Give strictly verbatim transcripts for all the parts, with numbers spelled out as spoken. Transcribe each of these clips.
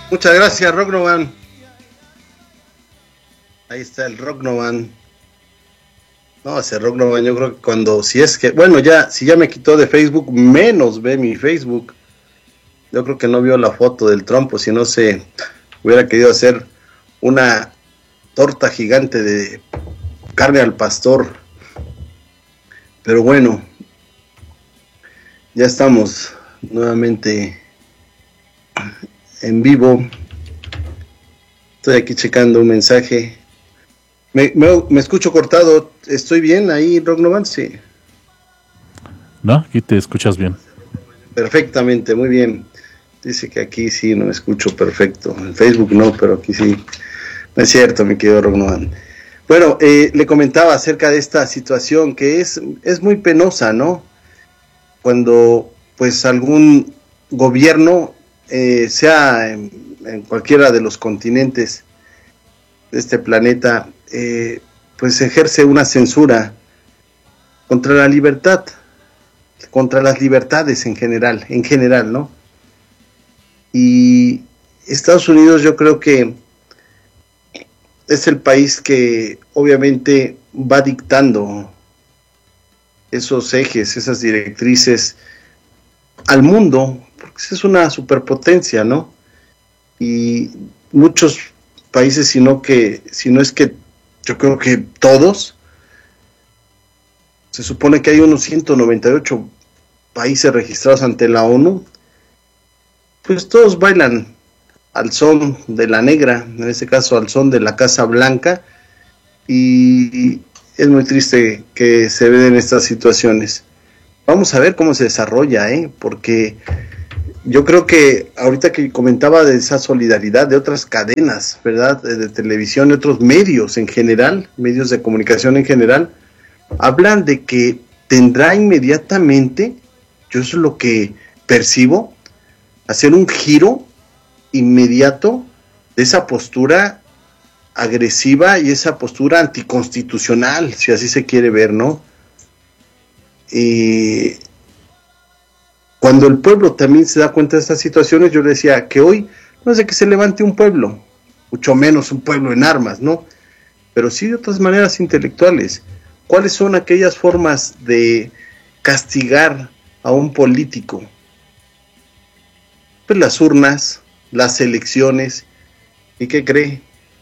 Muchas gracias, Rocknovan. Ahí está el Rocknovan. No, ese Rocknovan, yo creo que cuando, si es que, bueno, ya, si ya me quitó de Facebook, menos ve mi Facebook. Yo creo que no vio la foto del trompo, si no se hubiera querido hacer una torta gigante de carne al pastor. Pero bueno, ya estamos nuevamente en vivo. Estoy aquí checando un mensaje. Me, me, me escucho cortado. ¿Estoy bien ahí, Rocknovan? Sí. No, aquí te escuchas bien. Perfectamente, muy bien. Dice que aquí sí no me escucho perfecto. En Facebook no, pero aquí sí. No es cierto, mi querido Rocknovan. Bueno, eh, le comentaba acerca de esta situación que es, es muy penosa, ¿no? Cuando pues algún gobierno, eh, sea en, en cualquiera de los continentes de este planeta, eh, pues ejerce una censura contra la libertad, contra las libertades en general, en general, ¿no? Y Estados Unidos yo creo que es el país que obviamente va dictando esos ejes, esas directrices al mundo, porque es una superpotencia, ¿no? Y muchos países, sino que, si no es que yo creo que todos, se supone que hay unos ciento noventa y ocho países registrados ante la ONU, pues todos bailan al son de la negra, en este caso al son de la Casa Blanca, y es muy triste que se den estas situaciones. Vamos a ver cómo se desarrolla, ¿eh? Porque yo creo que ahorita que comentaba de esa solidaridad de otras cadenas, ¿verdad? De, de televisión, de otros medios en general, medios de comunicación en general, hablan de que tendrá inmediatamente, yo eso es lo que percibo, hacer un giro inmediato de esa postura agresiva y esa postura anticonstitucional, si así se quiere ver, ¿no? Y cuando el pueblo también se da cuenta de estas situaciones, yo le decía que hoy no es de que se levante un pueblo, mucho menos un pueblo en armas, ¿no? Pero sí de otras maneras intelectuales. ¿Cuáles son aquellas formas de castigar a un político? Pues las urnas, las elecciones. ¿Y qué cree?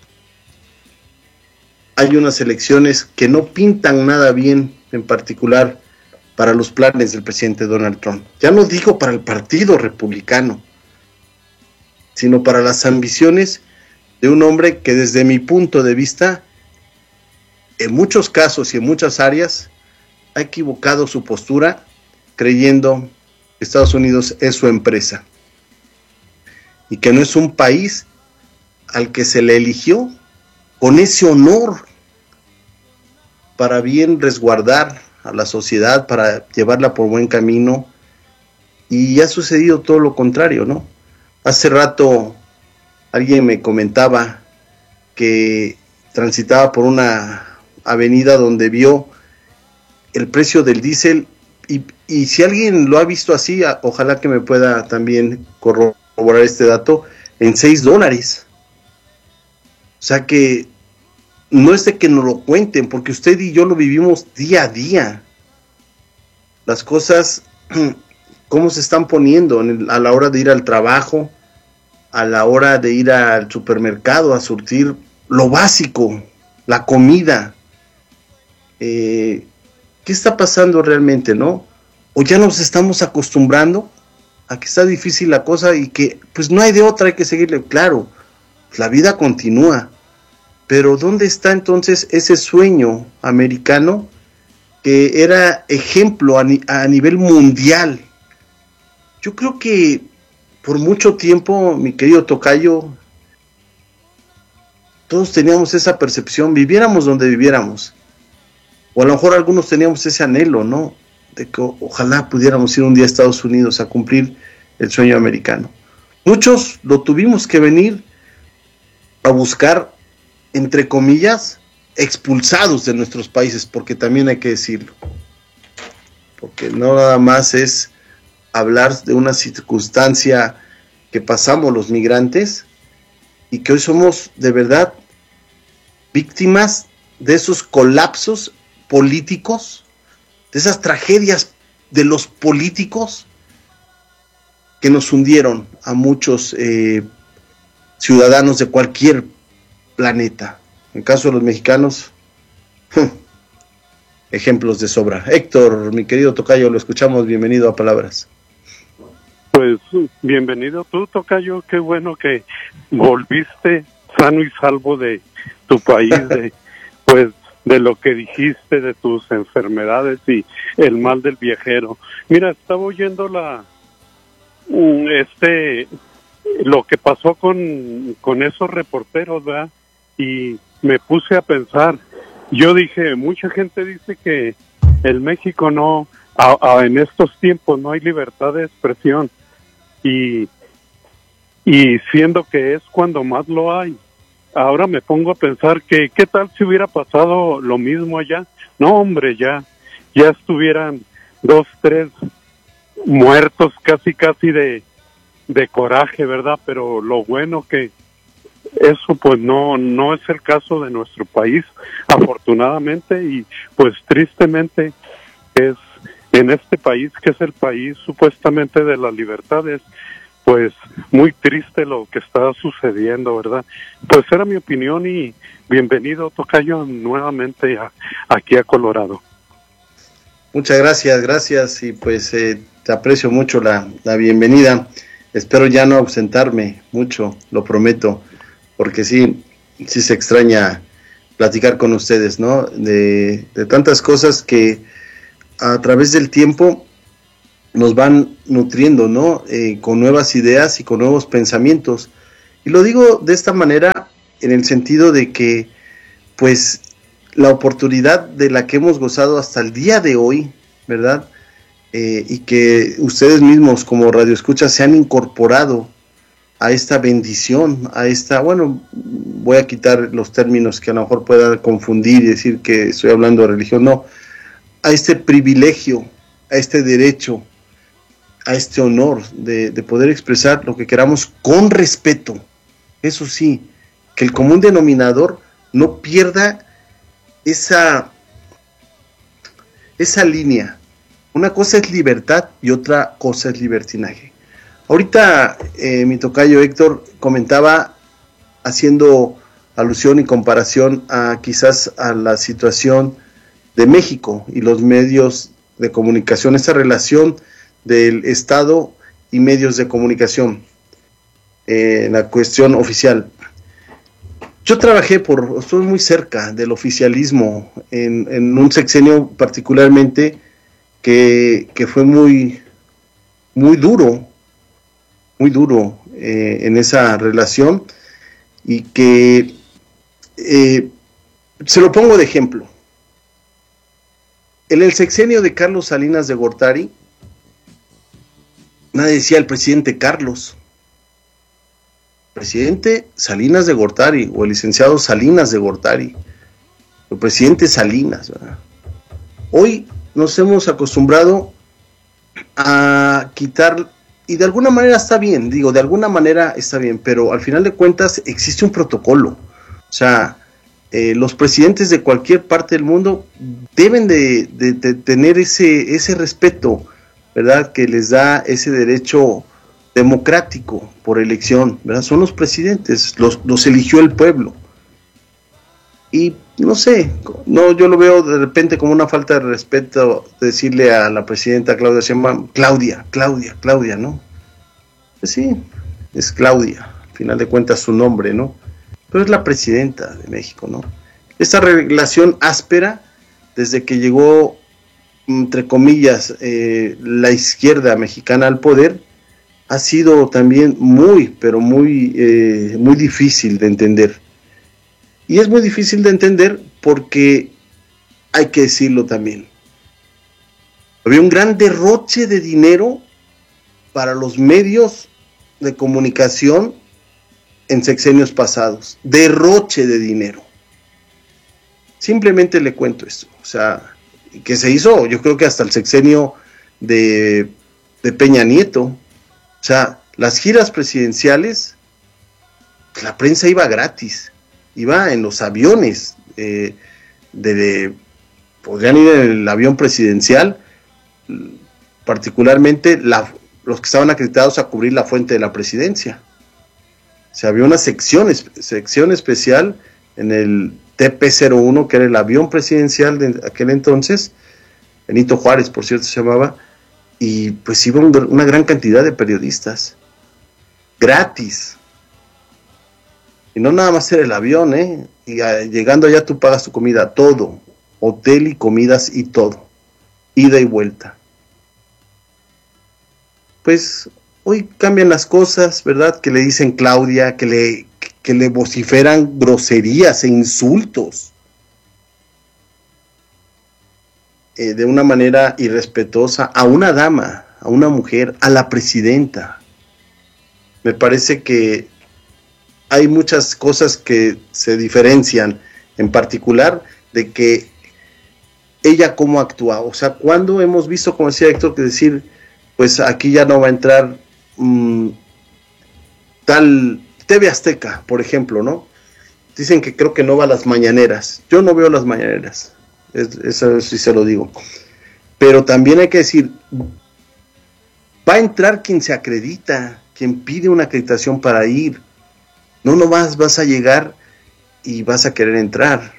Hay unas elecciones que no pintan nada bien, en particular para los planes del presidente Donald Trump. Ya no digo para el partido republicano, sino para las ambiciones de un hombre que desde mi punto de vista, en muchos casos y en muchas áreas, ha equivocado su postura creyendo que Estados Unidos es su empresa y que no es un país al que se le eligió con ese honor para bien resguardar a la sociedad, para llevarla por buen camino, y ha sucedido todo lo contrario, ¿no? Hace rato alguien me comentaba que transitaba por una avenida donde vio el precio del diésel, y, y si alguien lo ha visto así, ojalá que me pueda también corroborar este dato, en seis dólares. O sea que no es de que nos lo cuenten, porque usted y yo lo vivimos día a día. Las cosas, cómo se están poniendo en el, a la hora de ir al trabajo, a la hora de ir al supermercado a surtir lo básico, la comida. Eh, ¿Qué está pasando realmente, no? O ya nos estamos acostumbrando a que está difícil la cosa y que pues no hay de otra, hay que seguirle. Claro, la vida continúa. Pero ¿dónde está entonces ese sueño americano que era ejemplo a, ni, a nivel mundial? Yo creo que por mucho tiempo, mi querido tocayo, todos teníamos esa percepción, viviéramos donde viviéramos. O a lo mejor algunos teníamos ese anhelo, ¿no? De que ojalá pudiéramos ir un día a Estados Unidos a cumplir el sueño americano. Muchos lo tuvimos que venir a buscar, entre comillas, expulsados de nuestros países, porque también hay que decirlo. Porque no nada más es hablar de una circunstancia que pasamos los migrantes, y que hoy somos de verdad víctimas de esos colapsos políticos, de esas tragedias de los políticos que nos hundieron a muchos eh, ciudadanos de cualquier planeta. En el caso de los mexicanos, ejemplos de sobra. Héctor, mi querido tocayo, lo escuchamos, bienvenido a Palabras. Pues bienvenido tú, tocayo, qué bueno que volviste sano y salvo de tu país, de pues de lo que dijiste, de tus enfermedades y el mal del viajero. Mira, estaba oyendo la este lo que pasó con, con esos reporteros, ¿verdad? Y me puse a pensar, yo dije, mucha gente dice que en México no, a, a, en estos tiempos no hay libertad de expresión, y, y siendo que es cuando más lo hay. Ahora me pongo a pensar que qué tal si hubiera pasado lo mismo allá. No, hombre, ya, ya estuvieran dos, tres muertos casi, casi de, de coraje, ¿verdad? Pero lo bueno que eso pues no, no es el caso de nuestro país, afortunadamente, y pues tristemente es en este país, que es el país supuestamente de las libertades, pues muy triste lo que está sucediendo, ¿verdad? Pues era mi opinión y bienvenido, tocayo, nuevamente a, aquí a Colorado. Muchas gracias, gracias, y pues eh, te aprecio mucho la, la bienvenida. Espero ya no ausentarme mucho, lo prometo, porque sí, sí se extraña platicar con ustedes, ¿no? De, de tantas cosas que a través del tiempo nos van nutriendo, ¿no? Eh, con nuevas ideas y con nuevos pensamientos. Y lo digo de esta manera en el sentido de que, pues, la oportunidad de la que hemos gozado hasta el día de hoy, ¿verdad? Eh, y que ustedes mismos como radioescuchas se han incorporado a esta bendición, a esta, bueno, voy a quitar los términos que a lo mejor pueda confundir y decir que estoy hablando de religión, no, a este privilegio, a este derecho, a este honor de, de poder expresar lo que queramos con respeto. Eso sí, que el común denominador no pierda esa, esa línea. Una cosa es libertad y otra cosa es libertinaje. Ahorita eh, mi tocayo Héctor comentaba, haciendo alusión y comparación a quizás a la situación de México y los medios de comunicación, esa relación del Estado y medios de comunicación, eh, en la cuestión oficial. Yo trabajé por, estoy muy cerca del oficialismo en, en un sexenio particularmente que, que fue muy, muy duro, muy duro eh, en esa relación, y que eh, se lo pongo de ejemplo. En el sexenio de Carlos Salinas de Gortari, nadie decía el presidente Carlos, presidente Salinas de Gortari, o el licenciado Salinas de Gortari, el presidente Salinas, ¿verdad? Hoy nos hemos acostumbrado a quitar, y de alguna manera está bien, digo, de alguna manera está bien, pero al final de cuentas existe un protocolo. O sea, eh, los presidentes de cualquier parte del mundo deben de, de, de tener ese, ese respeto, ¿verdad?, que les da ese derecho democrático por elección, ¿verdad? Son los presidentes, los, los eligió el pueblo. Y no sé, no, yo lo veo de repente como una falta de respeto decirle a la presidenta Claudia Sheinbaum, Claudia, Claudia, Claudia, ¿no? Pues sí, es Claudia, al final de cuentas su nombre, ¿no? Pero es la presidenta de México, ¿no? Esta relación áspera, desde que llegó, entre comillas, eh, la izquierda mexicana al poder, ha sido también muy, pero muy, eh, muy difícil de entender. Y es muy difícil de entender porque, hay que decirlo también, había un gran derroche de dinero para los medios de comunicación en sexenios pasados. Derroche de dinero. Simplemente le cuento esto. O sea, que se hizo, yo creo que hasta el sexenio de, de Peña Nieto. O sea, las giras presidenciales la prensa iba gratis, iba en los aviones, eh, de, de, podrían ir en el avión presidencial, particularmente la, los que estaban acreditados a cubrir la fuente de la presidencia. O sea, había una sección, sección especial en el T P cero uno, que era el avión presidencial de aquel entonces, Benito Juárez, por cierto, se llamaba, y pues iba un, una gran cantidad de periodistas, gratis. Y no nada más era el avión, ¿eh? Y a, llegando allá tú pagas tu comida, todo, hotel y comidas y todo, ida y vuelta. Pues hoy cambian las cosas, ¿verdad? Que le dicen Claudia, que le, que le vociferan groserías e insultos eh, de una manera irrespetuosa a una dama, a una mujer, a la presidenta. Me parece que hay muchas cosas que se diferencian, en particular de que ella cómo actúa. O sea, cuando hemos visto, como decía Héctor, que decir, pues aquí ya no va a entrar mmm, tal T V Azteca, por ejemplo, ¿no? Dicen que creo que no va a las mañaneras. Yo no veo las mañaneras, es, eso sí se lo digo. Pero también hay que decir, va a entrar quien se acredita, quien pide una acreditación para ir. No nomás vas a llegar y vas a querer entrar.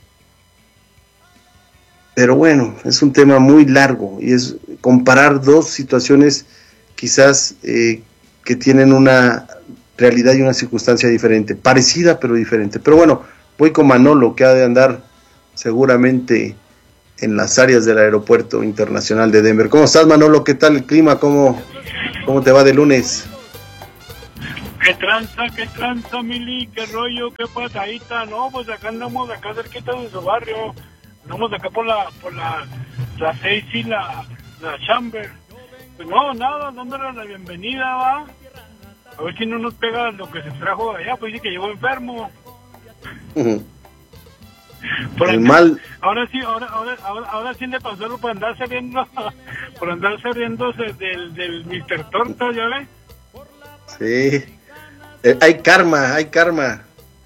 Pero bueno, es un tema muy largo y es comparar dos situaciones quizás eh, que tienen una realidad y una circunstancia diferente, parecida pero diferente. Pero bueno, voy con Manolo, que ha de andar seguramente en las áreas del Aeropuerto Internacional de Denver. ¿Cómo estás, Manolo? ¿Qué tal el clima? ¿Cómo, cómo te va de lunes? ¿Qué tranza, qué tranza, Mili? ¿Qué rollo? ¿Qué pasadita? No, pues acá andamos, acá cerquita de su barrio. Andamos acá por la, por la, la seis y la, la Chamber. Pues no, nada, dándole la bienvenida, va. A ver si no nos pega lo que se trajo de allá, pues dice que llegó enfermo. Uh-huh. Por el acá, mal. Ahora sí, ahora, ahora, ahora, ahora sí le pasó por andarse riendo, por andarse riéndose del, del mister Torta, ¿ya ves? Sí. Eh, hay karma, hay karma.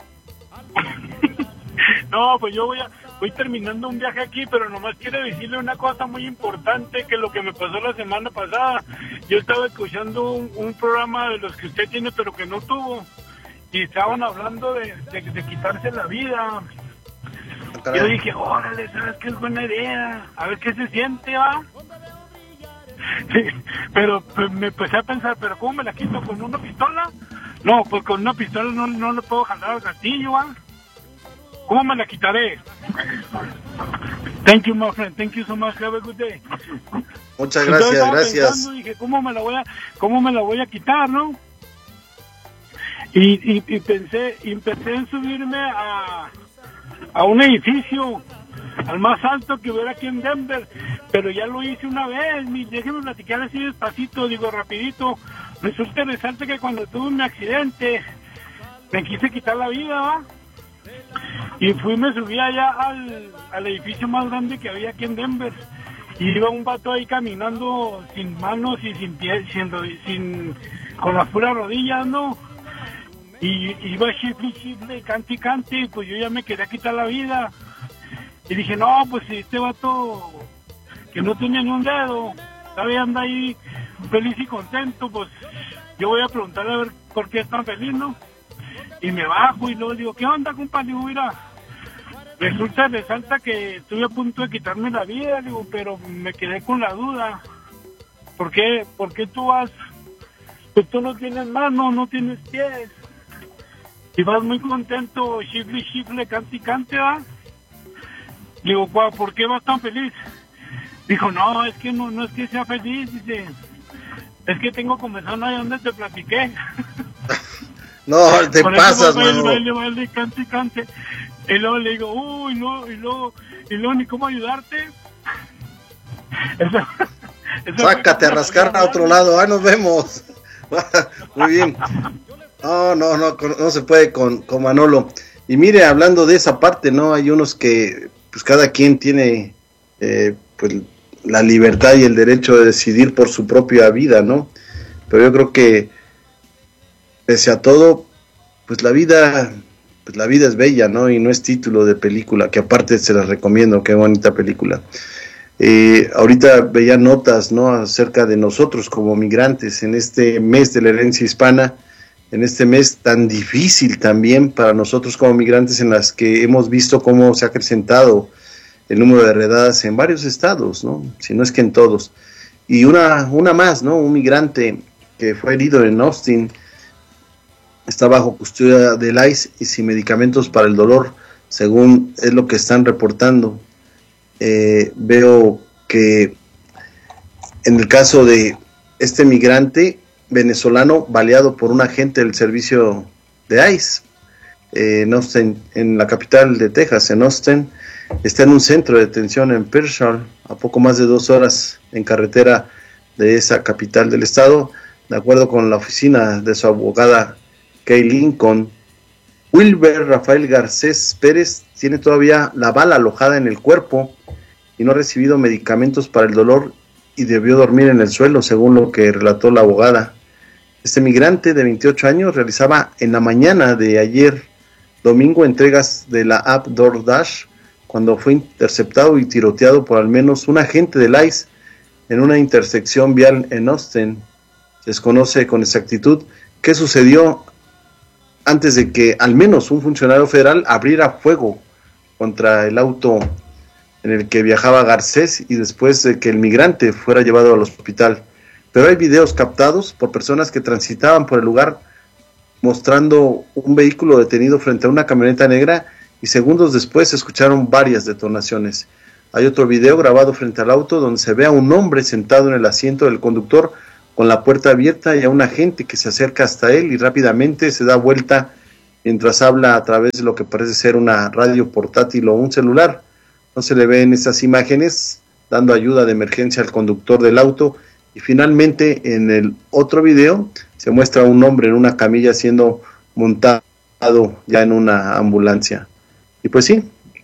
No, pues yo voy a, voy terminando un viaje aquí, pero nomás quiero decirle una cosa muy importante, que lo que me pasó la semana pasada. Yo estaba escuchando un, un programa de los que usted tiene, pero que no tuvo, y estaban hablando de, de, de quitarse la vida. Caray. Yo dije, órale, ¿sabes qué? Es buena idea, a ver qué se siente, va. Sí, pero pues, me empecé a pensar, ¿pero cómo me la quito? ¿Con una pistola? No, pues con una pistola no, no le puedo jalar al gatillo, ¿va? ¿Cómo me la quitaré? Thank you, my friend. Thank you so much. Have a good day. Muchas gracias, Entonces, gracias. Pensando, dije, ¿cómo me la voy a, cómo me la voy a quitar, no? Y, y, y pensé, y empecé en subirme a, a un edificio, al más alto que hubiera aquí en Denver, pero ya lo hice una vez. Déjenme platicar así despacito, digo rapidito. Resulta interesante que cuando tuve mi accidente, me quise quitar la vida, ¿va? Y fui, me subí allá al, al edificio más grande que había aquí en Denver, y iba un vato ahí caminando sin manos y sin pies, sin, sin, con las puras rodillas, ¿no? Y iba chifle, chifle, cante, cante, pues yo ya me quería quitar la vida. Y dije, no, pues si este vato que no tenía ni un dedo, todavía anda ahí feliz y contento, pues yo voy a preguntarle a ver por qué es tan feliz, ¿no? Y me bajo y luego digo, ¿qué onda, compa? Digo, mira, resulta, resalta que estuve a punto de quitarme la vida, digo, pero me quedé con la duda. ¿Por qué? ¿Por qué tú vas? Pues tú no tienes manos, no tienes pies. Y vas muy contento, chifle, chifle, cante y cante, ¿va? Digo, ¿por qué vas tan feliz? Dijo, no, es que no, no es que sea feliz, dice, es que tengo comezón ahí donde te platiqué. No, te por pasas, baile, mano. baile, baile, cante, cante. Y luego le digo, uy, no, y luego, y luego, ni cómo ayudarte. Eso, eso Sácate a rascar a otro lado, ah, nos vemos. Muy bien. No, no, no, no se puede con, con Manolo. Y mire, hablando de esa parte, ¿no? Hay unos que, pues cada quien tiene, eh, pues, la libertad y el derecho de decidir por su propia vida, ¿no? Pero yo creo que, pese a todo, pues la vida, pues la vida es bella, ¿no? Y no es título de película, que aparte se las recomiendo, qué bonita película. Eh, ahorita veía notas, ¿no? Acerca de nosotros como migrantes en este mes de la herencia hispana, en este mes tan difícil también para nosotros como migrantes, en las que hemos visto cómo se ha acrecentado el número de redadas en varios estados, ¿no? Si no es que en todos. Y una, una más, ¿no? Un migrante que fue herido en Austin, está bajo custodia del I C E y sin medicamentos para el dolor, según es lo que están reportando. Eh, veo que en el caso de este migrante venezolano baleado por un agente del servicio de I C E, eh, en Austin, en la capital de Texas, en Austin, está en un centro de detención en Pearsall, a poco más de dos horas en carretera de esa capital del estado, de acuerdo con la oficina de su abogada Kay Lincoln. Wilber Rafael Garcés Pérez tiene todavía la bala alojada en el cuerpo y no ha recibido medicamentos para el dolor y debió dormir en el suelo, según lo que relató la abogada. Este migrante de veintiocho años realizaba en la mañana de ayer domingo entregas de la app DoorDash cuando fue interceptado y tiroteado por al menos un agente del I C E en una intersección vial en Austin. Se desconoce con exactitud qué sucedió antes de que al menos un funcionario federal abriera fuego contra el auto en el que viajaba Garcés y después de que el migrante fuera llevado al hospital. Pero hay videos captados por personas que transitaban por el lugar mostrando un vehículo detenido frente a una camioneta negra y segundos después se escucharon varias detonaciones. Hay otro video grabado frente al auto donde se ve a un hombre sentado en el asiento del conductor con la puerta abierta y a un agente que se acerca hasta él y rápidamente se da vuelta mientras habla a través de lo que parece ser una radio portátil o un celular. No se le ve en estas imágenes dando ayuda de emergencia al conductor del auto. Y finalmente en el otro video se muestra a un hombre en una camilla siendo montado ya en una ambulancia. Y pues sí,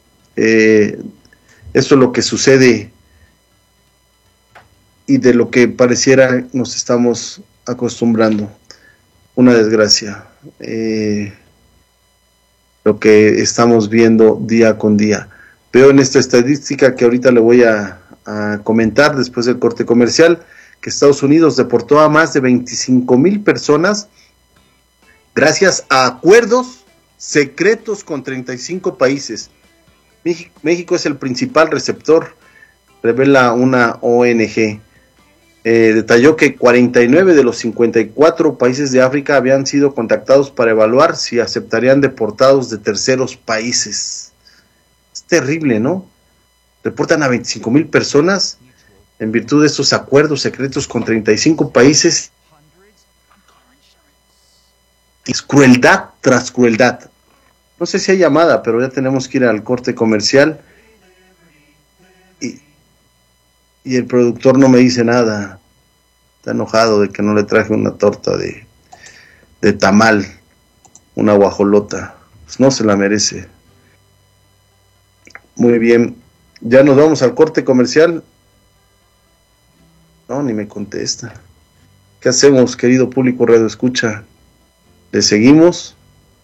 eh, esto es lo que sucede y de lo que pareciera nos estamos acostumbrando. Una desgracia. Eh, lo que estamos viendo día con día. Veo en esta estadística que ahorita le voy a, a comentar después del corte comercial, que Estados Unidos deportó a más de veinticinco mil personas gracias a acuerdos secretos con treinta y cinco países. México, México es el principal receptor, revela una O N G. Eh, detalló que cuarenta y nueve de los cincuenta y cuatro países de África habían sido contactados para evaluar si aceptarían deportados de terceros países. Es terrible, ¿no? Reportan a veinticinco mil personas en virtud de estos acuerdos secretos con treinta y cinco países. Es crueldad tras crueldad. No sé si hay llamada, pero ya tenemos que ir al corte comercial. Y, y el productor no me dice nada. Está enojado de que no le traje una torta de, de tamal, una guajolota. Pues no se la merece. Muy bien. Ya nos vamos al corte comercial. No, ni me contesta. ¿Qué hacemos, querido público Radio Escucha? ¿Le seguimos?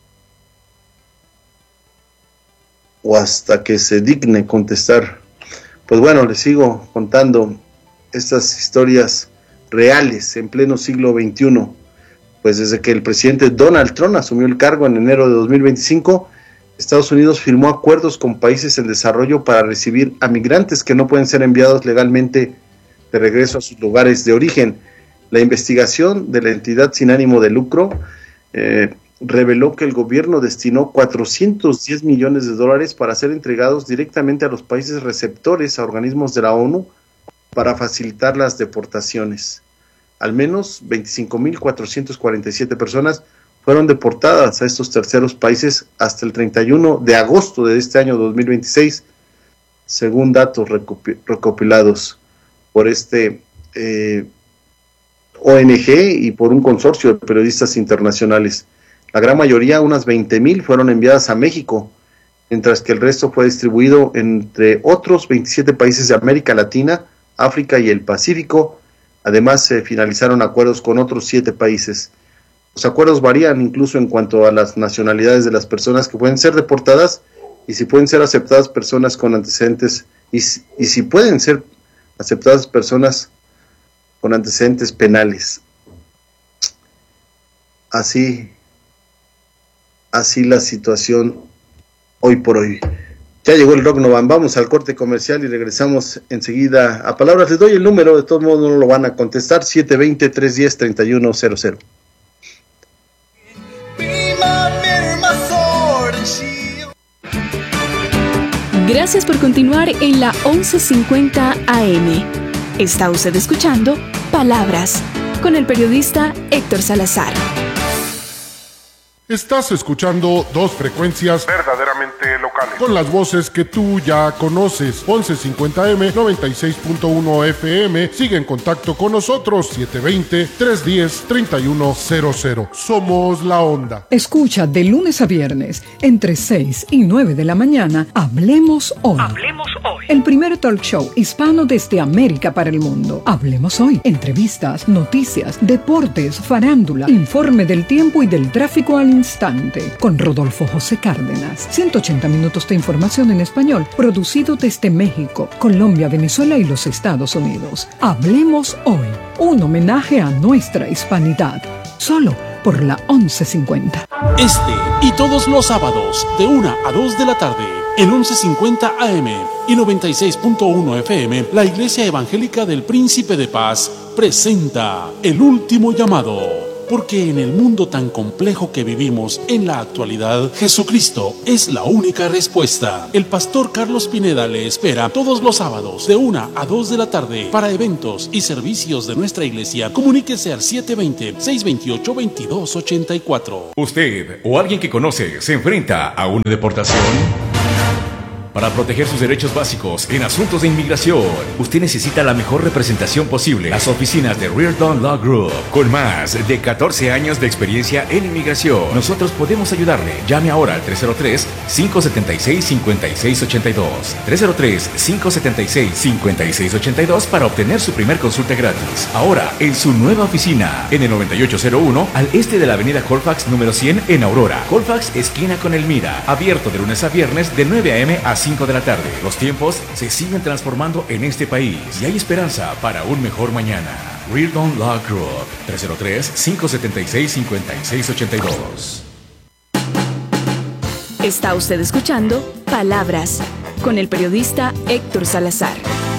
¿O hasta que se digne contestar? Pues bueno, les sigo contando estas historias reales en pleno siglo veintiuno. Pues desde que el presidente Donald Trump asumió el cargo en enero de dos mil veinticinco, Estados Unidos firmó acuerdos con países en desarrollo para recibir a migrantes que no pueden ser enviados legalmente de regreso a sus lugares de origen. La investigación de la entidad sin ánimo de lucro eh, reveló que el gobierno destinó cuatrocientos diez millones de dólares para ser entregados directamente a los países receptores a organismos de la ONU para facilitar las deportaciones. Al menos veinticinco mil cuatrocientas cuarenta y siete personas fueron deportadas a estos terceros países hasta el treinta y uno de agosto de este año dos mil veintiséis, según datos recopi- recopilados por este eh, O N G y por un consorcio de periodistas internacionales. La gran mayoría, unas veinte mil, fueron enviadas a México, mientras que el resto fue distribuido entre otros veintisiete países de América Latina, África y el Pacífico. Además, se finalizaron acuerdos con otros siete países. Los acuerdos varían incluso en cuanto a las nacionalidades de las personas que pueden ser deportadas y si pueden ser aceptadas personas con antecedentes y, y si pueden ser aceptadas personas con antecedentes penales. Así, así la situación hoy por hoy. Ya llegó el Rock Novan, vamos al corte comercial y regresamos enseguida a palabras. Les doy el número, de todos modos no lo van a contestar, siete dos cero, tres uno cero, tres uno cero cero. Gracias por continuar en la once cincuenta A M. Está usted escuchando Palabras con el periodista Héctor Salazar. Estás escuchando dos frecuencias verdaderamente locales, con las voces que tú ya conoces. once cincuenta A M, noventa y seis punto uno F M. Sigue en contacto con nosotros, siete dos cero, tres uno cero, tres uno cero cero. Somos La Onda. Escucha de lunes a viernes, entre seis y nueve de la mañana, Hablemos Hoy. Hablemos Hoy. El primer talk show hispano desde América para el mundo. Hablemos Hoy. Entrevistas, noticias, deportes, farándula, informe del tiempo y del tráfico al instante. Con Rodolfo José Cárdenas. ciento ochenta minutos de información en español, producido desde México, Colombia, Venezuela y los Estados Unidos. Hablemos Hoy. Un homenaje a nuestra hispanidad. Solo por la once cincuenta. Este y todos los sábados, de una a dos de la tarde, en once cincuenta A M y noventa y seis punto uno F M, la Iglesia Evangélica del Príncipe de Paz presenta El Último Llamado. Porque en el mundo tan complejo que vivimos en la actualidad, Jesucristo es la única respuesta. El pastor Carlos Pineda le espera todos los sábados de una a dos de la tarde para eventos y servicios de nuestra iglesia. Comuníquese al siete dos cero, seis dos ocho, veintidós ochenta y cuatro. ¿Usted o alguien que conoce se enfrenta a una deportación? Para proteger sus derechos básicos en asuntos de inmigración, usted necesita la mejor representación posible. Las oficinas de Reardon Law Group, con más de catorce años de experiencia en inmigración. Nosotros podemos ayudarle. Llame ahora al tres cero tres, cinco siete seis, cinco seis ocho dos. tres cero tres, cinco siete seis, cinco seis ocho dos para obtener su primer consulta gratis. Ahora, en su nueva oficina, en el noventa y ocho cero uno, al este de la avenida Colfax número cien en Aurora. Colfax, esquina con Elmira. Abierto de lunes a viernes de nueve a eme a cinco de la tarde. Los tiempos se siguen transformando en este país y hay esperanza para un mejor mañana. Reardon Law Group, tres cero tres, cinco siete seis, cinco seis ocho dos. Está usted escuchando Palabras con el periodista Héctor Salazar.